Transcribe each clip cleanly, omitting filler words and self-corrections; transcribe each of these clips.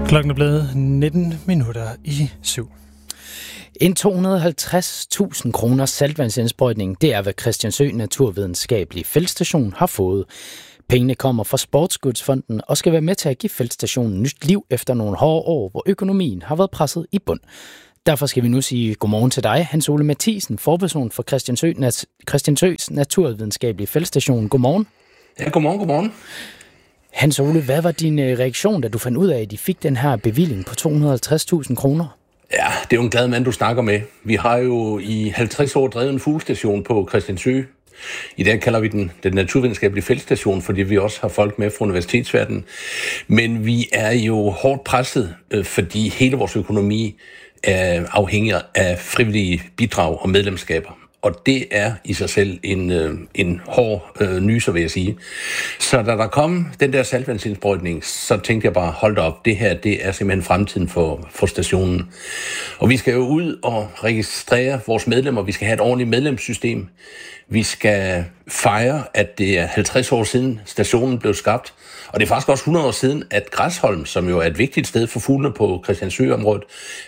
Klokken er blevet 19:19. En 250.000 kroner saltvandsindsprøjtning, det er, hvad Christiansø Naturvidenskabelige Feltstation har fået. Pengene kommer fra Sportsgudsfonden og skal være med til at give feltstationen nyt liv efter nogle hårde år, hvor økonomien har været presset i bund. Derfor skal vi nu sige godmorgen til dig, Hans Ole Matthiesen, forperson for Christiansøs Naturvidenskabelige Feltstation. Godmorgen. Ja, godmorgen. Hans Ole, hvad var din reaktion, da du fandt ud af, at de fik den her bevilling på 250.000 kroner? Ja, det er jo en glad mand, du snakker med. Vi har jo i 50 år drevet en fuglestation på Christiansø. I dag kalder vi den naturvidenskabelige feltstation, fordi vi også har folk med fra universitetsverdenen. Men vi er jo hårdt presset, fordi hele vores økonomi er afhængig af frivillige bidrag og medlemskaber. Og det er i sig selv en hård nyser, vil jeg sige. Så da der kom den der saltvandsindsprøjtning, så tænkte jeg bare, hold da op, det her, det er simpelthen fremtiden for stationen. Og vi skal jo ud og registrere vores medlemmer, vi skal have et ordentligt medlemssystem. Vi skal fejre, at det er 50 år siden stationen blev skabt. Og det er faktisk også 100 år siden, at Græsholm, som jo er et vigtigt sted for fuglene på Christiansø-området,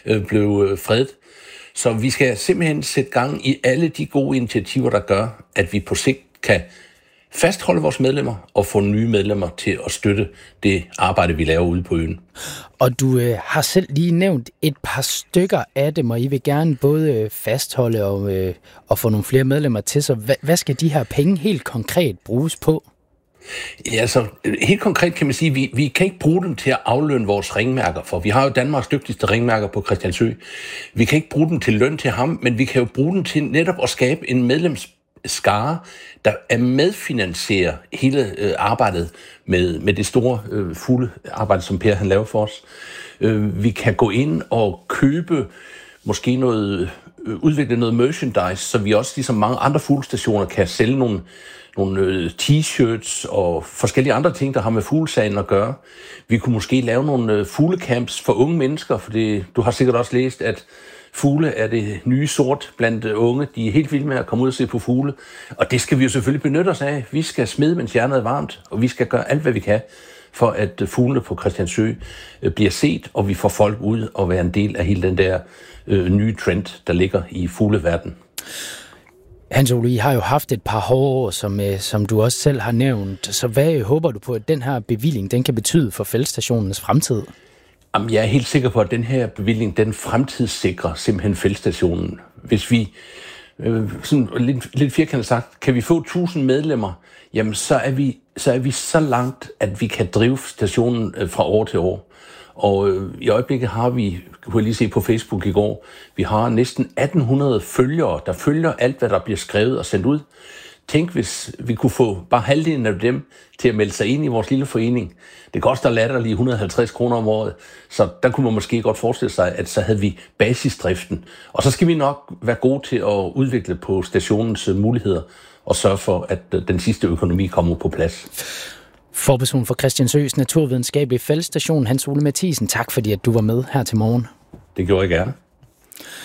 blev fredet. Så vi skal simpelthen sætte gang i alle de gode initiativer, der gør, at vi på sigt kan fastholde vores medlemmer og få nye medlemmer til at støtte det arbejde, vi laver ude på øen. Og du har selv lige nævnt et par stykker af dem, og I vil gerne både fastholde og få nogle flere medlemmer til. Så hvad skal de her penge helt konkret bruges på? Ja, så helt konkret kan man sige, at vi kan ikke bruge dem til at aflønne vores ringmærker, for vi har jo Danmarks dygtigste ringmærker på Christiansø. Vi kan ikke bruge dem til løn til ham, men vi kan jo bruge dem til netop at skabe en medlemsskare, der er medfinansierer hele arbejdet med det store fulde arbejde, som Per han laver for os. Vi kan gå ind og købe måske udvikle noget merchandise, så vi også ligesom mange andre fuglestationer kan sælge nogle t-shirts og forskellige andre ting, der har med fuglesagen at gøre. Vi kunne måske lave nogle fuglecamps for unge mennesker, for du har sikkert også læst, at fugle er det nye sort blandt unge. De er helt vilde med at komme ud og se på fugle, og det skal vi jo selvfølgelig benytte os af. Vi skal smide, mens hjernet er varmt, og vi skal gøre alt, hvad vi kan, for at fuglene på Christiansø bliver set, og vi får folk ud og være en del af hele den der nye trend, der ligger i fugleverdenen. Hans Ole, I har jo haft et par hårde år, som du også selv har nævnt. Så hvad håber du på, at den her bevilling den kan betyde for feltstationens fremtid? Jamen, jeg er helt sikker på, at den her bevilling, den fremtidssikrer simpelthen feltstationen. Hvis vi, sådan lidt firkantet sagt, kan vi få 1000 medlemmer, jamen så er vi så langt, at vi kan drive stationen fra år til år. Og i øjeblikket har vi, kunne jeg lige se på Facebook i går, vi har næsten 1800 følgere, der følger alt, hvad der bliver skrevet og sendt ud. Tænk, hvis vi kunne få bare halvdelen af dem til at melde sig ind i vores lille forening. Det koster latterligt 150 kroner om året, så der kunne man måske godt forestille sig, at så havde vi basisdriften. Og så skal vi nok være gode til at udvikle på stationens muligheder og sørge for, at den sidste økonomi kommer på plads. Forperson for Christiansøs Naturvidenskabelige Feltstation, Hans Ole Matthiesen. Tak fordi at du var med her til morgen. Det gjorde jeg gerne.